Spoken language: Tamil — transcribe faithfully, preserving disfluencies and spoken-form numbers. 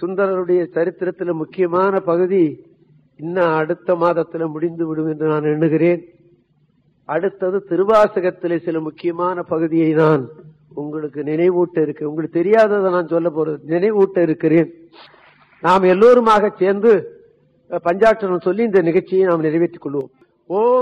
சுந்தரருடைய சரித்திரத்தில் முக்கியமான பகுதி இன்னும் அடுத்த மாதத்தில் முடிந்து விடும் என்று நான் எண்ணுகிறேன். அடுத்தது திருவாசகத்திலே சில முக்கியமான பகுதியை நான் உங்களுக்கு நினைவூட்ட இருக்கு. உங்களுக்கு தெரியாததை நான் சொல்ல போறது நினைவூட்ட இருக்கிறேன். நாம் எல்லோருமாக சேர்ந்து பஞ்சாட்சரம் சொல்லி இந்த நிகழ்ச்சியை நாம் நிறைவேற்றிக் கொள்வோம். ஓ